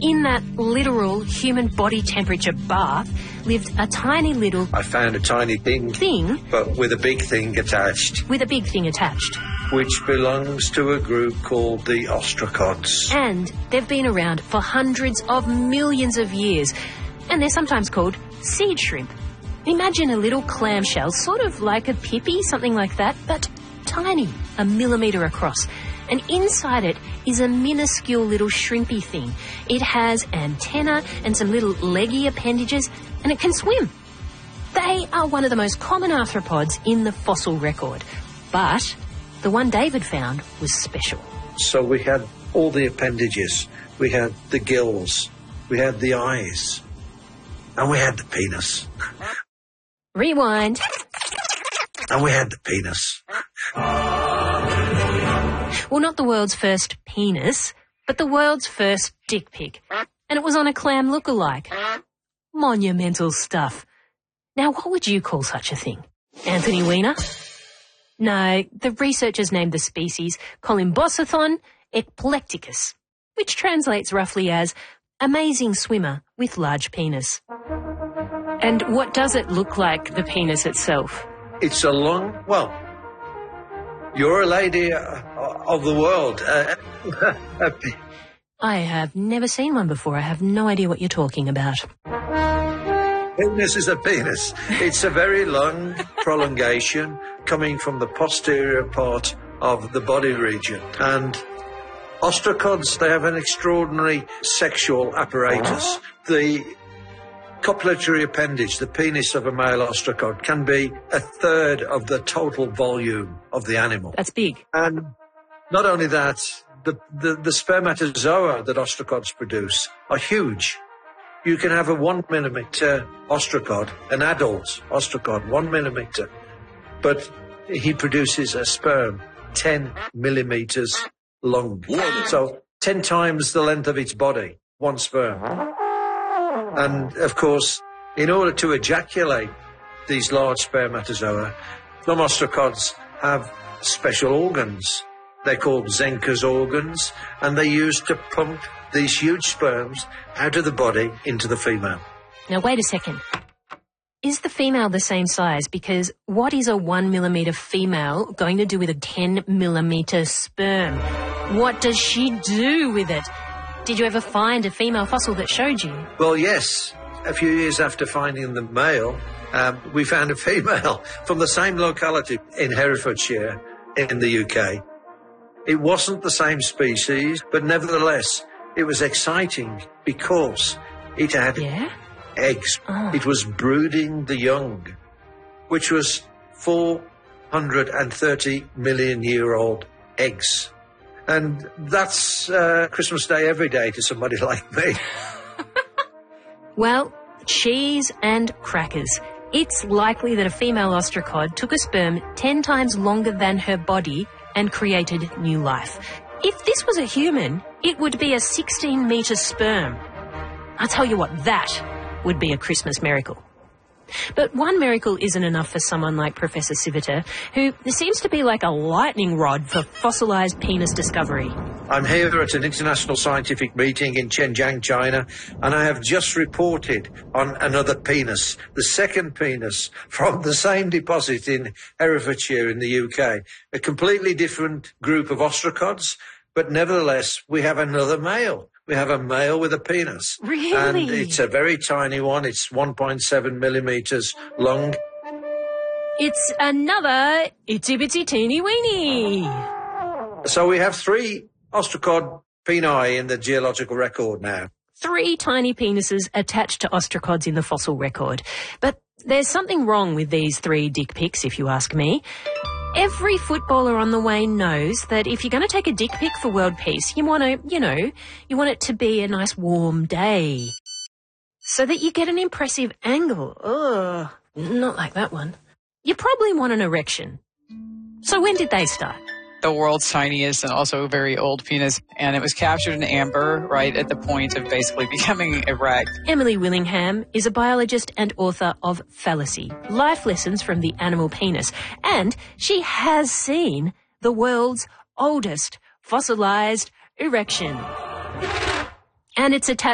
in that literal human body temperature bath lived a tiny little... I found a tiny thing, but with a big thing attached. With a big thing attached. Which belongs to a group called the ostracods. And they've been around for hundreds of millions of years. And they're sometimes called seed shrimp. Imagine a little clamshell, sort of like a pippy, something like that, but tiny, a millimetre across. And inside it is a minuscule little shrimpy thing. It has antenna and some little leggy appendages, and it can swim. They are one of the most common arthropods in the fossil record. But the one David found was special. So we had all the appendages. We had the gills. We had the eyes. And we had the penis. Rewind. And we had the penis. Well, not the world's first penis, but the world's first dick pic. And it was on a clam lookalike. Monumental stuff. Now, what would you call such a thing? Anthony Weiner? No, the researchers named the species Colymbosothon ecplecticus, which translates roughly as amazing swimmer with large penis. And what does it look like, the penis itself? It's a long, well, you're a lady of the world. I have never seen one before. I have no idea what you're talking about. Penis is a penis. It's a very long prolongation coming from the posterior part of the body region. And ostracods, they have an extraordinary sexual apparatus. The copulatory appendage, the penis of a male ostracod, can be a third of the total volume of the animal. That's big. And not only that, the spermatozoa that ostracods produce are huge. You can have a 1 millimetre ostracod, an adult ostracod, 1 millimetre, but he produces a sperm 10 millimetres long. So 10 times the length of its body, one sperm. And, of course, in order to ejaculate these large spermatozoa, some ostracods have special organs. They're called Zenker's organs, and they're used to pump these huge sperms out of the body into the female. Now, wait a second. Is the female the same size? Because what is a 1 millimetre female going to do with a 10 millimetre sperm? What does she do with it? Did you ever find a female fossil that showed you? Well, yes. A few years after finding the male, we found a female from the same locality in Herefordshire in the UK. It wasn't the same species, but nevertheless, it was exciting because it had eggs. Oh. It was brooding the young, which was 430 million-year-old eggs. And that's Christmas Day every day to somebody like me. Well, cheese and crackers. It's likely that a female ostracod took a sperm 10 times longer than her body and created new life. If this was a human, it would be a 16-metre sperm. I'll tell you what, that would be a Christmas miracle. But one miracle isn't enough for someone like Professor Civita, who seems to be like a lightning rod for fossilised penis discovery. I'm here at an international scientific meeting in Zhenjiang, China, and I have just reported on another penis, the second penis from the same deposit in Herefordshire in the UK. A completely different group of ostracods, but nevertheless, we have another male. We have a male with a penis. Really? And it's a very tiny one. It's 1.7 millimetres long. It's another itsy-bitsy teeny-weeny. So we have 3 ostracod peni in the geological record now. 3 tiny penises attached to ostracods in the fossil record. But there's something wrong with these 3 dick pics, if you ask me. Every footballer on the way knows that if you're going to take a dick pic for world peace, you want to, you want it to be a nice warm day. So that you get an impressive angle. Ugh, not like that one. You probably want an erection. So when did they start? The world's tiniest and also very old penis, and it was captured in amber right at the point of basically becoming erect. Emily Willingham is a biologist and author of Fallacy, Life Lessons from the Animal Penis, and she has seen the world's oldest fossilised erection. And it's attached